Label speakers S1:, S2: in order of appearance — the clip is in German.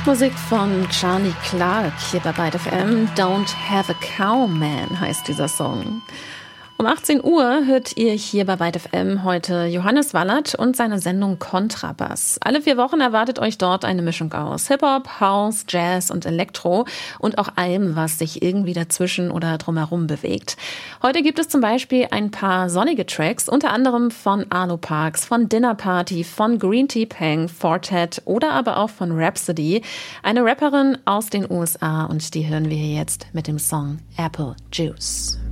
S1: Musik von Charlie Clark hier bei Byte FM. Don't Have a Cow Man heißt dieser Song. Um 18 Uhr hört ihr hier bei Byte FM heute Johannes Wallert und seine Sendung Kontrabass. Alle 4 Wochen erwartet euch dort eine Mischung aus Hip-Hop, House, Jazz und Elektro und auch allem, was sich irgendwie dazwischen oder drumherum bewegt. Heute gibt es zum Beispiel ein paar sonnige Tracks, unter anderem von Arlo Parks, von Dinner Party, von Green Tea Peng, Fortet oder aber auch von Rhapsody, eine Rapperin aus den USA, und die hören wir jetzt mit dem Song Apple Juice.